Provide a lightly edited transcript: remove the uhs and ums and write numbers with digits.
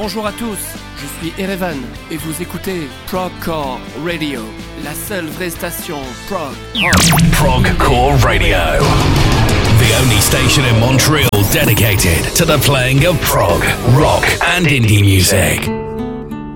Bonjour à tous, je suis Erevan et vous écoutez Progcore Radio, la seule vraie station prog. Progcore Radio, the only station in Montreal dedicated to the playing of prog, rock and indie music.